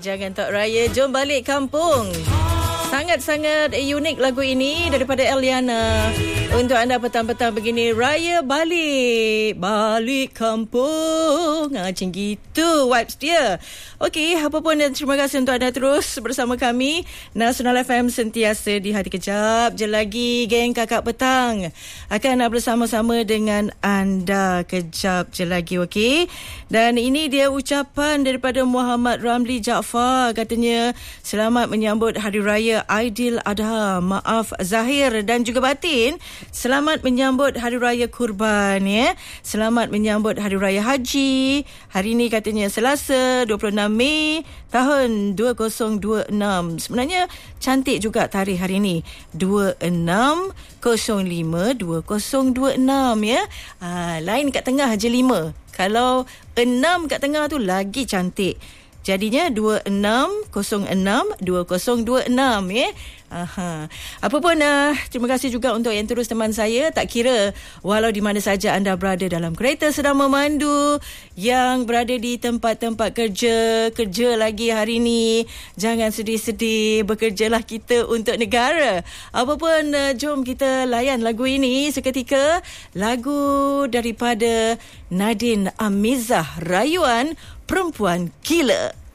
Jangan tak raya, jom balik kampung. Sangat-sangat unik lagu ini daripada Eliana. Untuk anda petang-petang begini, raya balik, balik kampung. Macam gitu vibes dia. Okey, apa pun dan terima kasih untuk anda terus bersama kami. Nasional FM sentiasa di hati. Kejap je lagi, geng kakak petang akan bersama-sama dengan anda. Kejap je lagi, okey. Dan ini dia ucapan daripada Muhammad Ramli Jaafar. Katanya, selamat menyambut Hari Raya Aidil Adha. Maaf zahir dan juga batin. Selamat menyambut Hari Raya Kurban, ya. Selamat menyambut Hari Raya Haji. Hari ini katanya Selasa 26 Mei tahun 2026. Sebenarnya cantik juga tarikh hari ini. 2605-2026, ya. Lain kat tengah je 5. Kalau 6 kat tengah tu lagi cantik. Jadinya 2606-2026, ya. Apa pun terima kasih juga untuk yang terus teman saya. Tak kira walau di mana saja anda berada, dalam kereta sedang memandu, yang berada di tempat-tempat kerja lagi hari ni, jangan sedih-sedih, bekerjalah kita untuk negara. Apa pun jom kita layan lagu ini seketika. Lagu daripada Nadine Amizah, Rayuan Perempuan Gila.